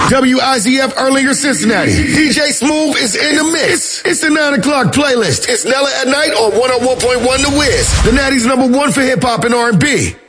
WIZF Erlinger, Cincinnati. DJ Smooth is in the mix. It's the 9 o'clock playlist. It's Nella at Night on 101.1 The Wiz. The Natty's #1 for hip hop and R&B.